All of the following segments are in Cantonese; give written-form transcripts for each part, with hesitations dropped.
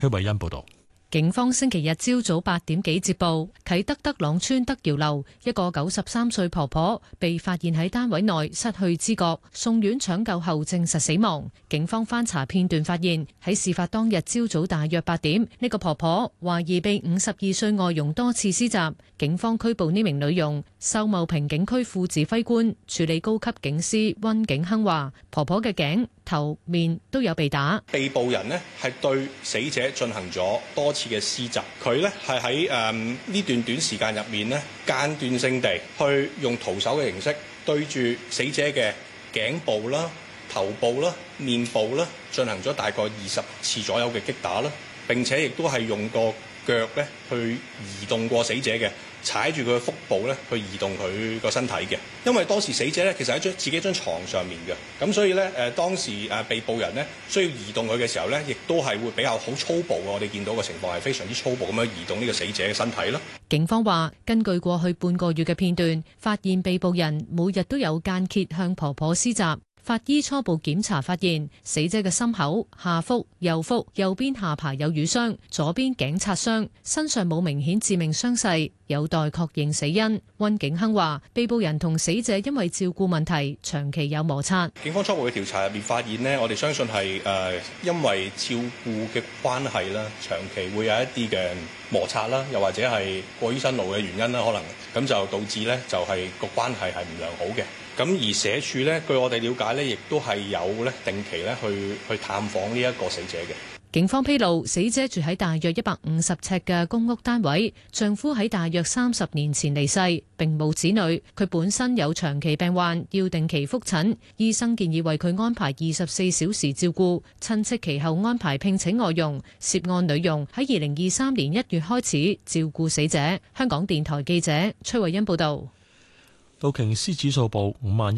許慧欣報道。 警方星期日朝早8點幾接報，啟德德朗村德堯樓一個93歲婆婆被發現喺單位內失去知覺，送院搶救後證實死亡。警方翻查片段發現，喺事發當日朝早大約8點，呢個婆婆懷疑被52歲外傭多次施襲。警方拘捕呢名女傭。秀茂坪警區副指揮官處理高級警司溫景亨話，婆婆嘅頸、頭、面都有被打。 被捕人呢係對死者進行咗多次嘅施襲，佢呢係喺呢段短時間入面呢間斷性地去用徒手嘅形式對住死者嘅頸部啦、頭部啦、面部啦進行咗大概20次左右嘅擊打啦，並且亦都係用個腳咧去移動過死者嘅。踩住佢嘅腹部咧，去移動佢個身體嘅。因為當時死者咧，其實喺自己張床上面嘅，咁所以咧當時被捕人呢需要移動佢嘅時候咧，亦都係會比較好粗暴嘅。我哋見到個情況係非常之粗暴咁樣移動呢個死者嘅身體咯。 警方話，根據過去半個月嘅片段，發現被捕人每日都有間歇向婆婆施襲。法醫初步檢查發現，死者嘅心口、下腹、右腹、右邊下巴有瘀傷，左邊頸擦傷，身上冇明顯致命傷勢，有待確認死因。溫景亨話，被捕人同死者因為照顧問題長期有摩擦。 警方初步嘅調查入面發現呢，我哋相信係因為照顧嘅關係啦，長期會有一啲嘅摩擦啦，又或者係過於辛勞嘅原因啦，可能咁就導致呢就係個關係係唔良好嘅。咁而社署呢，據我哋了解呢，亦都係有咧定期咧去探訪呢一個死者嘅。 警方披露，死者住喺大約150尺嘅公屋單位，丈夫喺大約30年前離世，並無子女。佢本身有長期病患，要定期覆診，醫生建議為佢安排24小時照顧。親戚其後安排聘請外傭，涉案女傭喺2023年1月開始照顧死者。香港電台記者崔慧欣報道。 道瓊斯指數報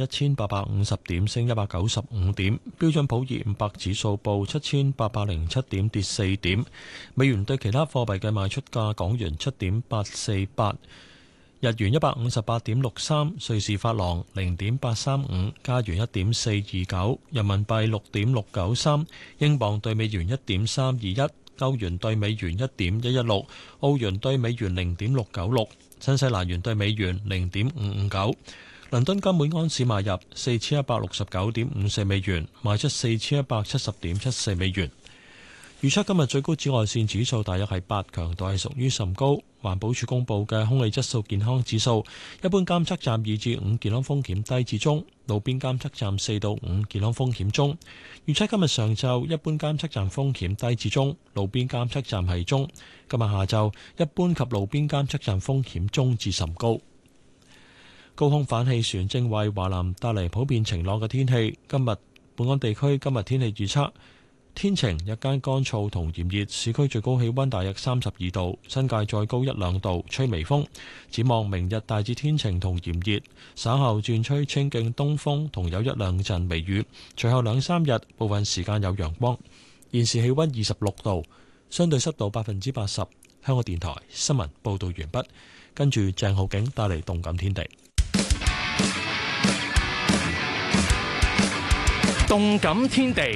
51,850點，升195點。標準普爾500指數報7,807點，跌4點。美元對其他貨幣嘅賣出價：港元7.848，日元158.63，瑞士法郎0.835，加元1.429，人民幣6.693，英鎊對美元1.321，歐元對美元1.116，澳元對美元0.696。新西蘭元對美元0.559，倫敦金每盎司買入4169.54美元，賣出4170.74美元。預測今日最高紫外線指數大約係8，強度係屬於甚高。環保署公布嘅空氣質素健康指數，一般監測站2至5，健康風險低至中；路邊監測站4到5，健康風險中。預測今日上晝一般監測站風險低至中，路邊監測站係中。今日下晝一般及路邊監測站風險中至甚高。高空反氣旋正為華南帶嚟普遍晴朗嘅天氣。今日本港地區今日天氣預測。天晴，日間乾燥同炎熱，市區最高氣溫大約32度，新界再高1-2度，吹微風。展望明日大致天晴同炎熱，稍後轉吹清勁東風同有1-2陣微雨，隨後2-3日部分時間有陽光。現時氣溫26度，相對濕度80%。香港電台新聞報道完畢，跟住鄭浩景帶嚟動感天地。 動感天地。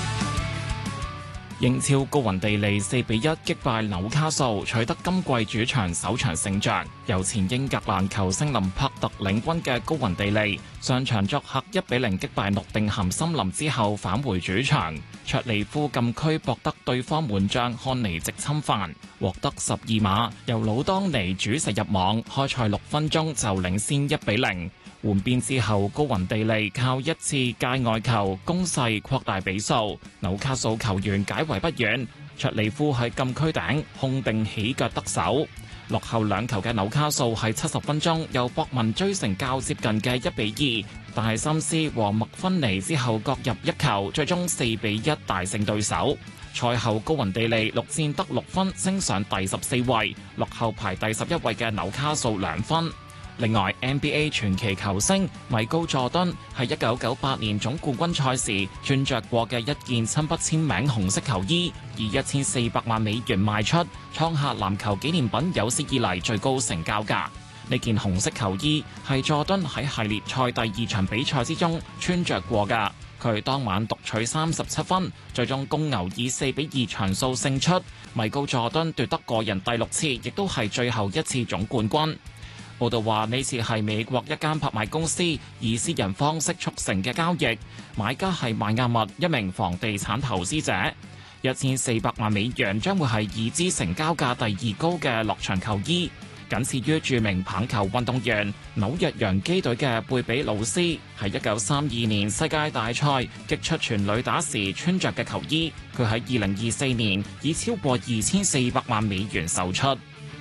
英超高雲地利4-1擊敗紐卡素，取得今季主場首場勝仗。由前英格蘭球星林柏特領軍嘅高雲地利，上場作客1-0擊敗諾定咸森林之後返回主場。卓利夫禁區博得對方門將漢尼直侵犯，獲得12碼，由魯當尼主射入網，開賽6分鐘就領先1-0。換邊之後，高雲地利靠一次界外球攻勢擴大比數，紐卡素球員解圍不遠，卓利夫喺禁區頂控定起腳得手。落後2球嘅紐卡素喺70分鐘由博文追成較接近嘅1-2，但係森斯和麥芬尼之後各入1球，最終4-1大勝對手。賽後高雲地利6戰得6分，升上第14位，落後排第11位嘅紐卡素2分。另外 NBA 傳奇球星米高佐敦喺1998年總冠軍賽時穿着過嘅一件親筆簽名紅色球衣，以$1400萬賣出，創下籃球紀念品有史以嚟最高成交價。呢件紅色球衣係佐敦喺系列賽第2場比賽之中穿着過㗎。 佢當晚獨取37分，最終公牛以4-2場數勝出。米高佐敦奪得個人第6次，亦都係最後一次總冠軍。報道話呢次係美國一間拍賣公司以私人方式促成嘅交易，買家係邁阿密一名房地產投資者。1400萬美元將會係已知成交價第2高嘅落場球衣，僅次於著名棒球運動員紐約洋基隊嘅貝比魯斯喺1932年世界大賽擊出全壘打時穿着嘅球衣。佢喺2024年以超過2400萬美元售出。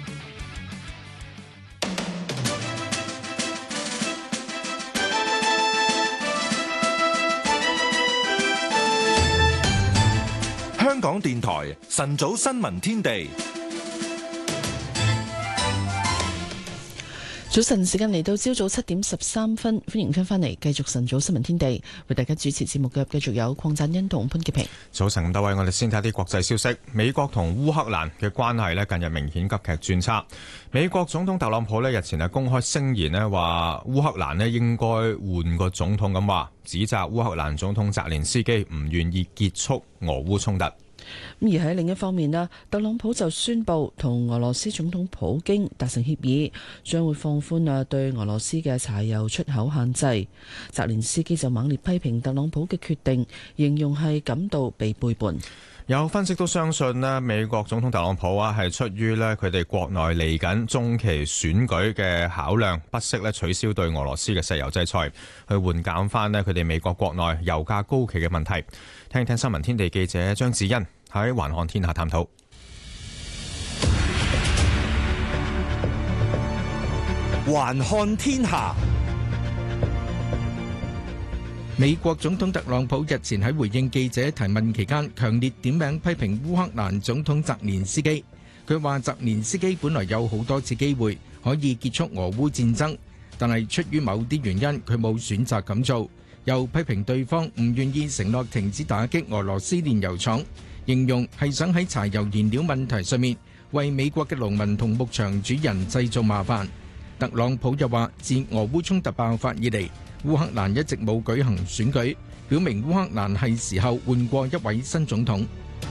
香港電台晨早新聞天地， 早晨時間嚟到朝早7點13分，歡迎翻嚟繼續晨早新聞天地，為大家主持節目嘅繼續有鄺贊恩同潘潔平。 早晨咁多位，我哋先睇啲國際消息。美國同烏克蘭嘅關係咧近日明顯急劇轉差。美國總統特朗普咧日前係公開聲言咧話烏克蘭咧應該換個總統咁話，指責烏克蘭總統澤連斯基唔願意結束俄烏衝突。 而喺另一方面咧，特朗普就宣布同俄羅斯總統普京達成協議，將會放寬對俄羅斯嘅柴油出口限制。澤連斯基就猛烈批評特朗普嘅決定，形容係感到被背叛。 有分析都相信咧，美國總統特朗普係出於咧佢哋國內嚟緊中期選舉嘅考量，不惜咧取消對俄羅斯嘅石油制裁，去緩減翻咧佢哋美國國內油價高企嘅問題。聽聽新聞天地記者張子欣喺環看天下探討。 環看天下。美國總統特朗普日前喺回應記者提問期間，強烈點名批評烏克蘭總統澤連斯基。佢話澤連斯基本來有好多次機會可以結束俄烏戰爭，但係出於某啲原因，佢冇選擇咁做。又批評對方唔願意承諾停止打擊俄羅斯煉油廠，形容係想喺柴油燃料問題上面為美國嘅農民同牧場主人製造麻煩。特朗普又話，自俄烏衝突爆發以嚟，烏克蘭一直冇舉行選舉，表明烏克蘭係時候換過一位新總統。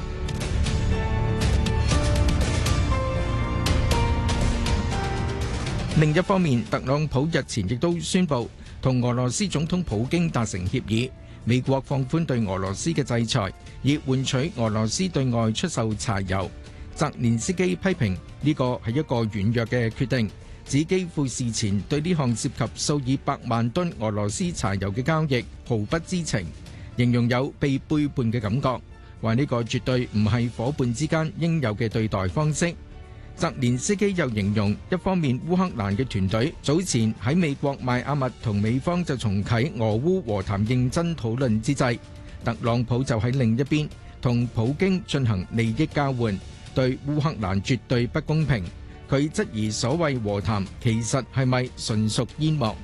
另一方面，特朗普日前亦都宣布同俄羅斯總統普京達成協議，美國放寬對俄羅斯嘅制裁，以換取俄羅斯對外出售柴油。澤連斯基批評呢個係一個軟弱嘅決定，指基輔事前對呢項涉及數以百萬噸俄羅斯柴油嘅交易毫不知情，形容有被背叛嘅感覺，話呢個絕對唔係夥伴之間應有嘅對待方式。澤連斯基又形容，一方面烏克蘭嘅團隊早前喺美國邁阿密同美方就重啟俄烏和談認真討論之際，特朗普就喺另一邊同普京進行利益交換，對烏克蘭絕對不公平。佢質疑所謂和談其實係咪純屬煙幕？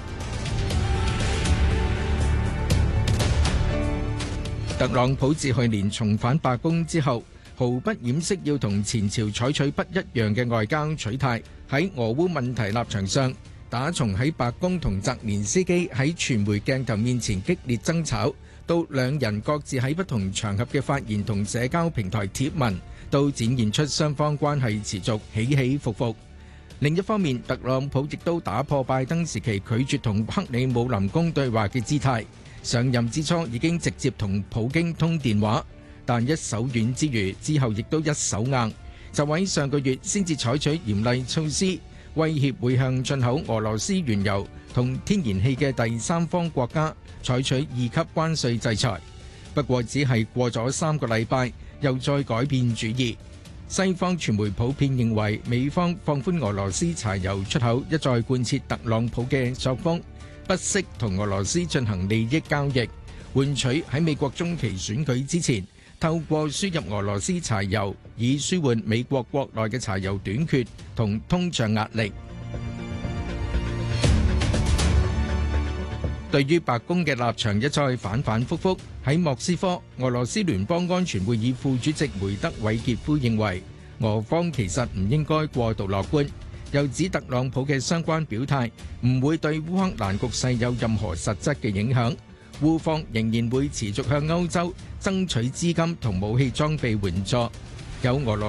特朗普自去年重返白宮之後，毫不掩飾要同前朝採取不一樣嘅外交取態。喺俄烏問題立場上，打從喺白宮同澤連斯基喺傳媒鏡頭面前激烈爭吵，到兩人各自喺不同場合嘅發言同社交平台貼文，都展現出雙方關係持續起起伏伏。另一方面，特朗普亦都打破拜登時期拒絕同克里姆林宮對話嘅姿態，上任之初已經直接同普京通電話，但一手軟之餘，之後亦都一手硬，就喺上個月先至採取嚴厲措施，威脅會向進口俄羅斯原油同天然氣嘅第三方國家採取2級關稅制裁。不過只係過咗3個禮拜，又再改變主意。西方傳媒普遍認為，美方放寬俄羅斯柴油出口一再貫徹特朗普嘅作風，不惜同俄羅斯進行利益交易，換取喺美國中期選舉之前，透過輸入俄羅斯柴油，以舒緩美國國內嘅柴油短缺同通脹壓力。對於白宮嘅立場一再反反覆覆，喺莫斯科，俄羅斯聯邦安全會議副主席梅德韋傑夫認為，俄方其實唔應該過度樂觀，又指特朗普嘅相關表態唔會對烏克蘭局勢有任何實質嘅影響， 烏方仍然會持續向歐洲爭取資金同武器裝備援助。有俄羅